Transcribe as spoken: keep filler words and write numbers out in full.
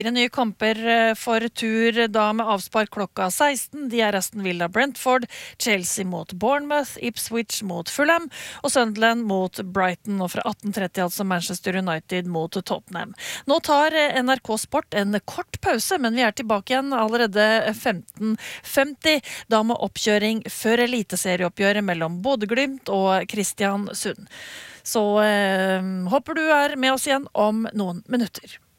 Fire nye kamper eh, for tur da med avspark klokka seksten. De er Aston Villa Brentford, Chelsea mot Bournemouth, Ipswich mot Fulham og Sunderland mot Brighton. Og fra atten tretti altså Manchester United mot Tottenham. Nå tar eh, N R K Sport en kort pause, men vi er tilbake igjen allerede femten femti. Da med oppkjøring før eliteserieoppgjøret mellom Bodø/Glimt og Kristiansund. Så eh, håper du er med oss igjen om noen minutter.